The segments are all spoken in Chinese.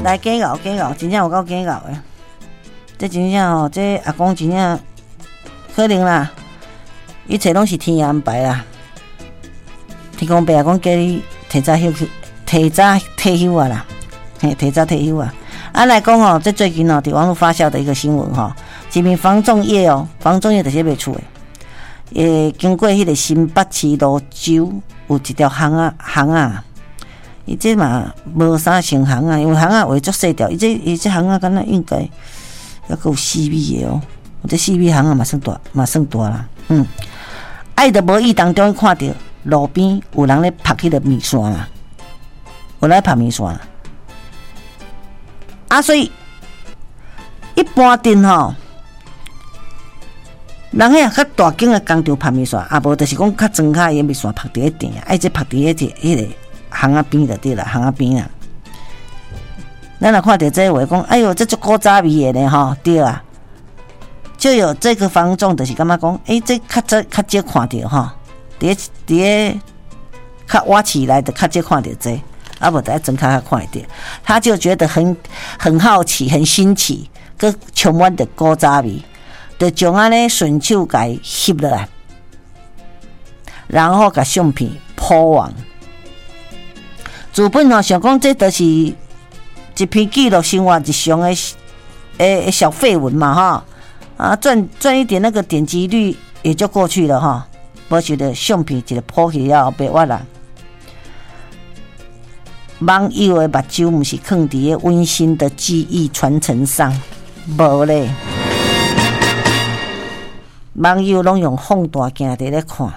来假咬，真正有够假咬的。这真正哦，这阿公真正可能啦，一切拢是天的安排啦。天公伯阿公叫你提早退休啊啦，提早退休啊。来讲哦，这最近哦，在网络发酵的一个新闻哈，一名房仲业就是卖厝的，经过迄个新北市路洲有一条巷啊，伊这嘛无啥成巷啊，因为巷啊画足细条，伊这巷啊敢若应该还有4米的哦，这4米巷啊嘛算大啦，就无意当中看到路边有人咧拍迄个面线啦，有来拍面线啦。所以一般阵吼，人遐较大间的工厂拍面线，无就是讲较庄卡的面线拍伫咧店，这拍伫迄个巷仔边就对啦，巷仔边啦。咱若看到这话讲，哎哟，这足古早味的呢吼，对啊，就有这个房仲就是感觉讲，这较少看到吼，伫咧较挖起来的较少看到这。无在睁开看一点，他就觉得很好奇、很新奇，佮充满着古早味，就将安尼顺手甲伊翕落来，然后甲相片铺网。自本想讲这都是一篇记录生活日常的小废文嘛赚一点那个点击率也就过去了哈。无想到相片一个铺起了后被挖啦。网友的目睭不是放伫咧温馨的记忆传承上，无咧。网友拢用放大镜伫咧看，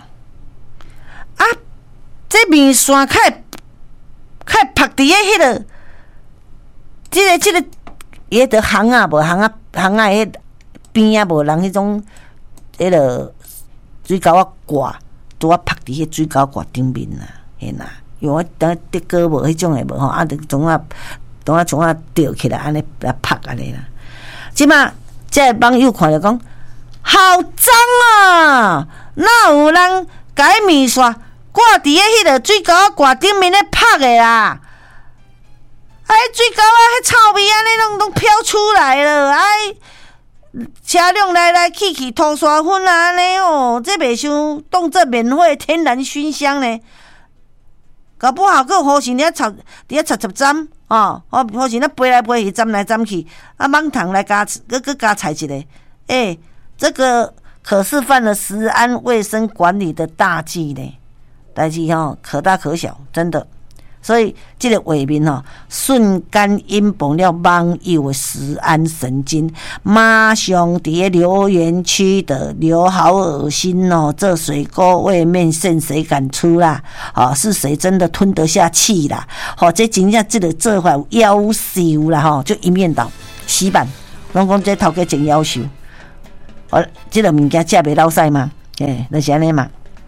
这面线较拍伫咧迄个，这个也得巷啊，无巷啊迄边啊无人迄种迄个水沟啊挂，拄啊拍伫迄水沟挂顶面啦，嘿啦。用等德哥无迄种诶无吼，就从吊起来安尼来拍安尼啦。即马这网友看着讲，好脏啊！哪有人甲迄面线挂伫咧迄个水沟挂顶面咧拍诶啦？水沟迄臭味安尼拢飘出来了，车辆来去吐沙粉啊安尼哦，这袂像当做免费天然熏香呢。搞不好个好心伫咧插针好心咧飞来飞去，针来针去，芒糖来加踩一个，这个可是犯了食安卫生管理的大忌呢，代志可大可小，真的。所以这个画面瞬间引爆了网友的食安神经，马上在留言区的留好恶心哦，这水沟味面线谁敢出啦？是谁真的吞得下气啦？这真正这块夭寿啦就一面倒洗版，拢讲这头家真夭寿。这个物件食袂老屎嘛？就是安尼嘛。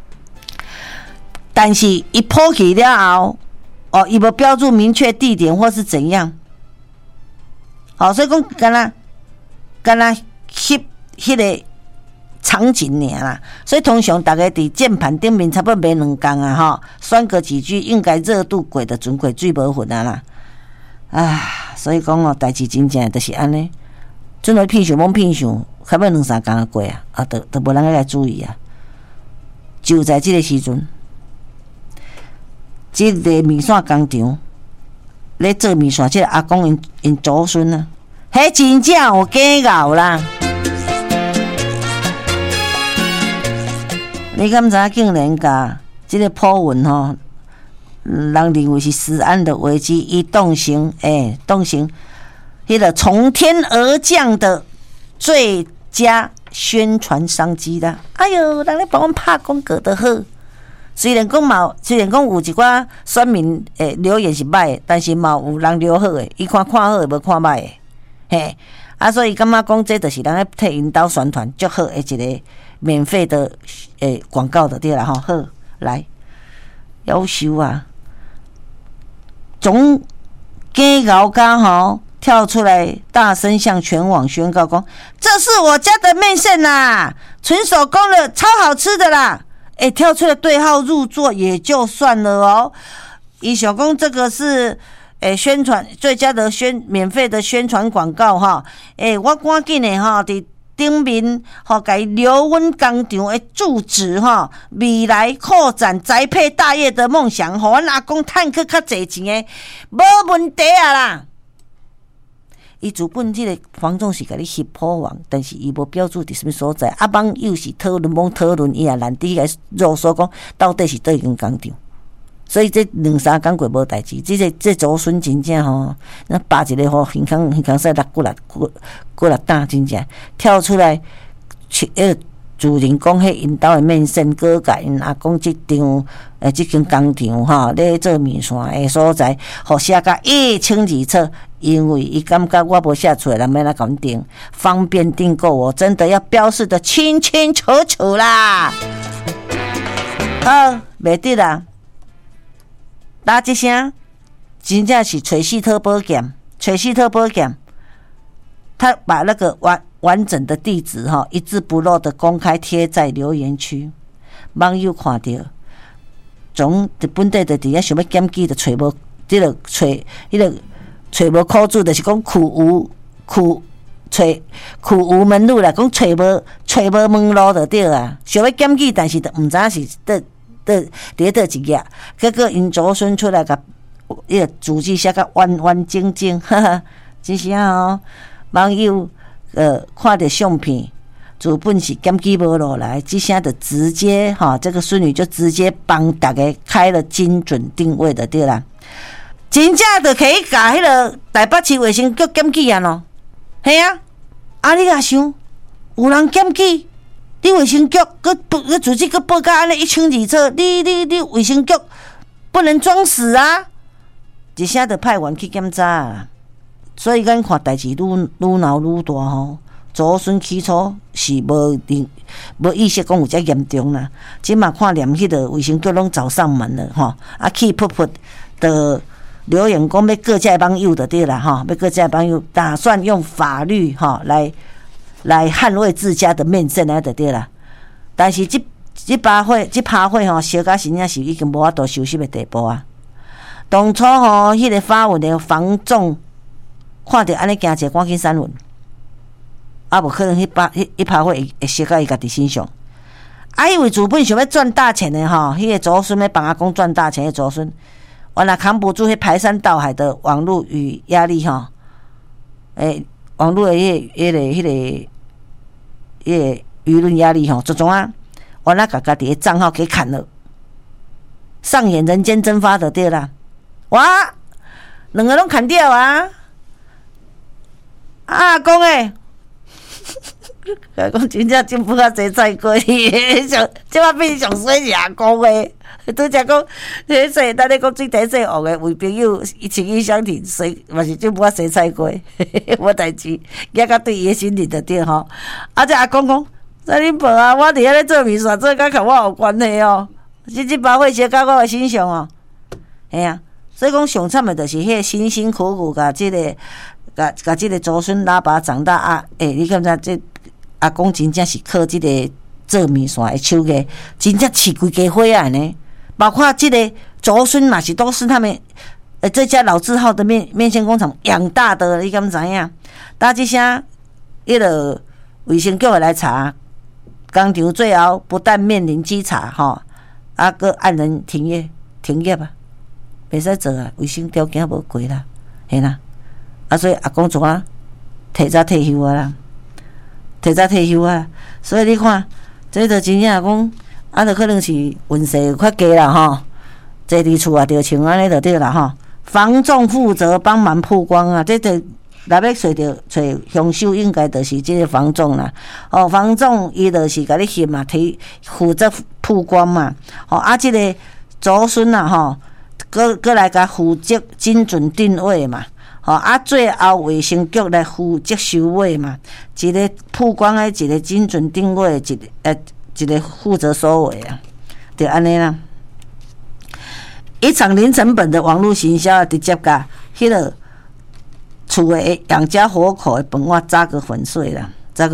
但是一抛弃了后。伊无标注明确地点或是怎样，所以讲干那迄个场景尔啦。所以通常大家伫键盘顶面差不多没2工啊酸个几句，应该热度过的准过水无混啊啦。所以讲代志真正就是安尼，准来骗想罔骗想，差不多2-3工啊过啊，都无人来注意啊。就在这个时阵。这个面线工厂咧做面线，这个阿公因祖孙啊，迄真正有假咬啦！你敢知竟然甲这个破文人认为是食安的危机，伊动成迄个从天而降的最佳宣传商机啦！哎哟，人咧帮阮拍广告就好。虽然讲有一寡选民留言是歹的，但是嘛有人留好的，伊看好的，无看歹的，所以感觉讲这就是人咧替因兜宣传足好的一个免费的广告就对啦好，来，夭寿啊！总假咬家跳出来，大声向全网宣告讲：“这是我家的面线啦，纯手工的，超好吃的啦！”跳出来对号入座也就算了伊想讲这个是宣传最佳的免费的宣传广告哈，我赶紧的哈伫顶面吼，甲伊留阮工厂的住址哈，未来扩展宅配大业的梦想，互阮阿公趁去较侪钱的，无问题啊啦。伊主本即个房仲是甲你翕破网，但是伊无标注伫什么所在，啊网友是讨论，伊也难伫个啰嗦讲到底是倒一间工厂。所以这2-3工过无代志，这祖孙真正吼，那扒一个吼，耳孔使过来打，真正跳出来，主人讲迄因兜的面线哥甲因阿公即场即间工厂吼，咧做面线的所在，互写甲一清二楚。因为伊感觉我无写出来，人要来甲阮订，方便订购，我真的要标示的清清楚楚啦。好，袂得啦。打一声，真正是找死讨宝剑，他把那个完整的地址哈，一字不漏的公开贴在留言区，网友看到，总本地的底下想要检举的找无，这个找无苦主，就是讲苦无门路啦，讲找无门路就对啊，想要检举，但是都毋知是伫倒一页，结果因祖孙出来甲伊个字迹写甲完整整，哈哈，真是哦。网友看着相片，主本是检举无落来，这下就直接这个孙女就直接帮大家开了精准定位的对啦，真正就可以甲迄个台北市卫生局检举啊咯，系啊，你若想有人检举？你卫生局佮组织佮报告安尼一清二楚，你卫生局不能装死啊！一下就派员去检查啊！所以咱看代志愈闹愈大吼，祖孙起初是无意识讲有遮严重啦，即嘛看连迄个卫生局拢找上门了吼，气噗噗的留言讲要各界网友的对啦吼，要各界网友打算用法律吼来捍卫自家的面线来就对啦，但是这趴会吼，烧甲真正是已经无法度收拾的地步啊！当初吼，迄个发文的房仲看到安尼惊者，赶紧删文，无可能迄趴会会烧到伊家己身上。因为主本想要赚大钱的吼，迄个祖孙要帮阿公赚大钱的祖孙，原来扛不住迄排山倒海的网络与压力吼，网络的迄个舆论压力吼，就总啊，我那家己的账号给砍了，上演人间蒸发的对啦，哇，两个拢砍掉啊！讲诶，讲真正真不较济菜过，即摆变上水是阿公诶。拄则讲，迄说咱咧讲水底洗学诶，为朋友情义相挺，嘛是真不较洗菜过，无代志，也甲对伊诶心理就对吼。这阿公讲，那恁婆啊，我伫遐咧做面线，这甲我有关系哦。这包火烧到我诶身上哦，嘿啊。所以讲上惨诶，就是迄个辛辛苦苦甲即个祖孙拉拔长大啊。你感觉这阿公真正是靠即个做面线诶手艺，真正饲规家伙啊呢。包括这个祖孙嘛，都是他们这家老字号的面线工厂养大的，你敢知影？打这声，迄个卫生局来查，工厂最后不但面临稽查吼，个按人停业啊，袂使做啊，卫生条件无过啦，嘿啦，所以阿公怎啊提早退休啊啦，所以你看，这就真正讲。就可能是运势较低啦吼，坐伫厝啊，就像安尼就对啦吼。房仲负责帮忙曝光啊，这就若要找凶手，应该就是这个房仲啦。房仲伊就是甲你翕嘛，负责曝光嘛。这个祖孙啊吼，过来甲负责精准定位嘛。最后卫生局来负责收尾嘛。一个曝光的，一个精准定位，一个负责收尾啊，就安尼啦。一场零成本的网络行销，直接甲迄个厝的养家活口的饭碗砸个粉碎啦。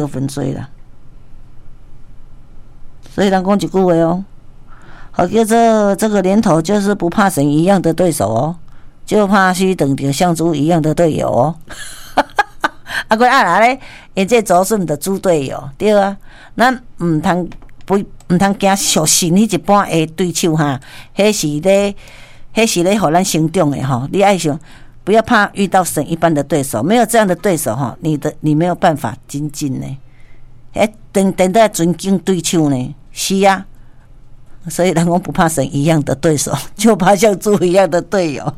所以人讲一句话好叫做这个年头就是不怕神一样的对手哦， 就怕须等着像猪一样的队友哦。啊，佮啊啦咧，因这祖孙的猪队友，对啊，咱毋通惊俗信迄一般的对手哈，迄是咧，互咱成长的吼。你爱想，不要怕遇到神一般的对手，没有这样的对手哈，你没有办法精进呢。等待尊敬对手呢，是啊。所以人讲不怕神一样的对手，就怕像猪一样的队友。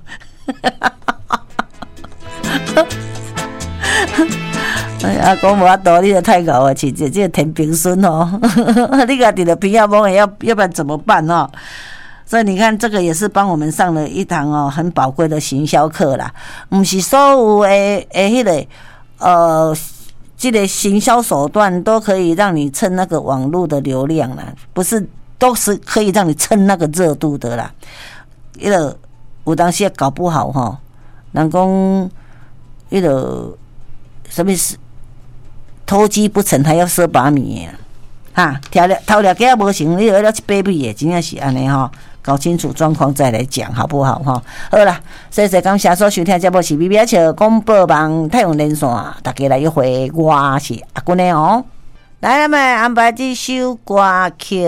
哎呀，讲无法度，你就太搞啊！这个天平孙哦，你家己的平要摸，要不然怎么办哦？所以你看，这个也是帮我们上了一堂哦很宝贵的行销课啦。不是所有的迄个这个行销手段都可以让你蹭那个网络的流量啦，不是都是可以让你蹭那个热度的啦。迄个有当时也搞不好吼，人讲迄个什么事？偷鸡不成还要蚀把米哈，偷了鸡也无成，你要了一百米的，真正是安尼吼。搞清楚状况再来讲，好不好哈？好啦，谢谢感谢所收听节目是BB笑广播网太阳连线，大家来一回，我是阿君的哦。来，咱们安排这首歌曲。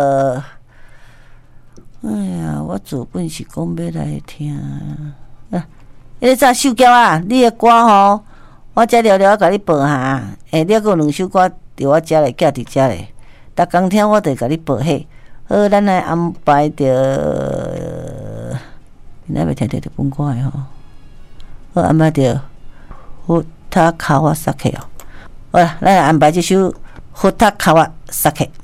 哎呀，我主本是讲要来听迄个啥秀娇啊，你的歌吼。我遮聊聊，甲你报下，你还有2首歌伫我遮咧，寄伫遮咧。逐工听我得甲你报迄。好，咱来安排着，你那要听着本歌的吼。好，安排着福塔卡瓦萨克哦。好啦，咱来安排这首福塔卡瓦萨克。